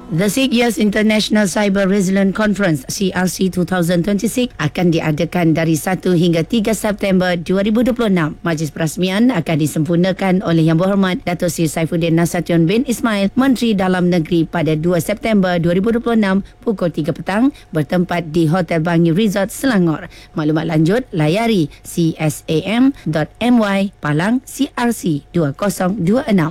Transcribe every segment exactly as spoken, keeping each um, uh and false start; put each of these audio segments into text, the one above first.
The six Years International Cyber Resilience Conference C R C dua ribu dua puluh enam akan diadakan dari satu hingga tiga September dua ribu dua puluh enam. Majlis perasmian akan disempurnakan oleh Yang Berhormat Dato' Seri Saifuddin Nasution bin Ismail, Menteri Dalam Negeri, pada dua September dua ribu dua puluh enam pukul tiga petang bertempat di Hotel Bangi Resort, Selangor. Maklumat lanjut layari c s a m dot m y palang C R C dua ribu dua puluh enam.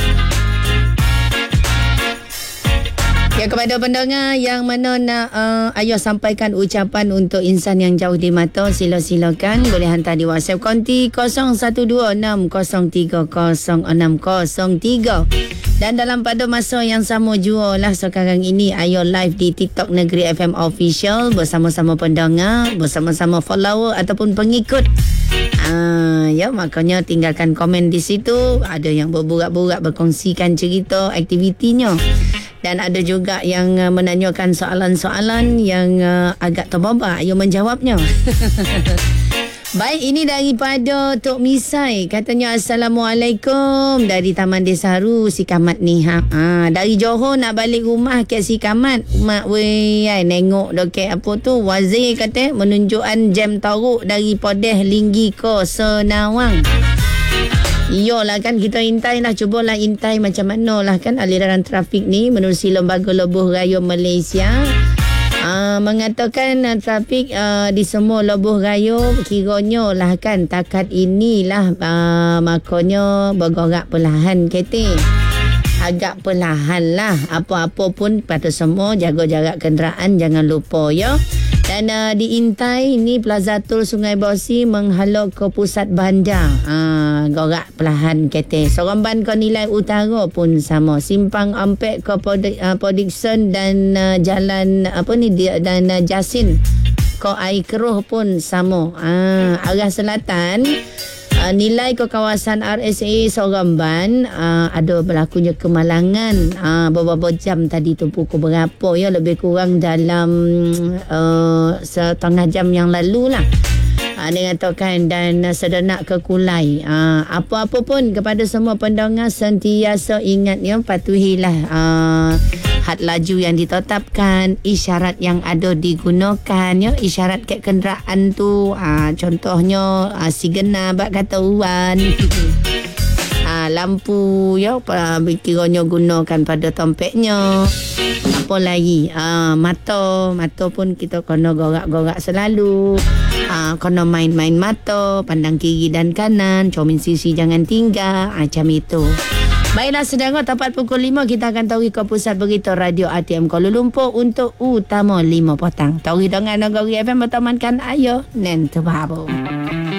Ya, kepada pendengar yang mana nak uh, Ayah sampaikan ucapan untuk insan yang jauh di mata, sila-silakan boleh hantar di WhatsApp konti kosong satu dua enam kosong tiga kosong enam kosong tiga. Dan dalam pada masa yang sama jua lah sekarang ini Ayah live di TikTok Negeri F M Official bersama-sama pendengar, bersama-sama follower ataupun pengikut. Ah, ya, makanya tinggalkan komen di situ. Ada yang berburak-burak berkongsikan cerita aktivitinya. Dan ada juga yang uh, menanyakan soalan-soalan yang uh, agak terbabak. Ayah menjawabnya. Baik, ini daripada Tok Misai. Katanya Assalamualaikum dari Taman Desa Haru, Si Kamat ni. Ha. ha dari Johor nak balik rumah ke Si Kamat. Mak weh, ay, nengok doket apa tu. Wazir kata menunjukkan jam teruk dari Podeh Linggi ke Senawang. Iyalah kan, kita intai lah, cubalah intai macam mana lah kan aliran trafik ni menerusi Lembaga Lebuh Raya Malaysia. Uh, mengatakan uh, trafik uh, di semua lebuh raya kiranya lah kan takat inilah uh, makanya bergerak perlahan kereta. Agak perlahan lah. Apa-apa pun pada semua jaga jarak kenderaan, jangan lupa ya. Dan uh, di Intai ni Plaza Tol Sungai Bosi menghalok ke pusat bandar. Uh, gerak perlahan kereta. Seremban ke Nilai Utara pun sama. Simpang Ampek ke Pod- uh, Podikson dan uh, jalan apa ni dan uh, Jasin ke Air Keruh pun sama. Uh, arah selatan Uh, nilai ke kawasan R S A Seremban uh, ada berlakunya kemalangan uh, beberapa jam tadi tu, pukul berapa ya, lebih kurang dalam uh, setengah jam yang lalu lah. Uh, dia katakan dan uh, sedenak ke Kulai. Uh, apa-apa pun kepada semua pendengar sentiasa ingat ya, patuhilah uh, had laju yang ditetapkan, isyarat yang ada digunakan ya, isyarat kat kenderaan tu. Uh, contohnya uh, sigena bak kata uan. uh, lampu ya, uh, kiranya gunakan pada tompeknya. Apa lagi? Uh, mata, mata pun kita kena gorak-gorak selalu. Uh, kena main-main mata, pandang kiri dan kanan, cermin sisi jangan tinggal, macam itu. Baiklah saudara, tepat pukul lima kita akan tahu ke pusat berita Radio R T M Kuala Lumpur untuk Utama lima petang. Tahu dengan Negeri F M bertemankan Ayah Nen Tubabu.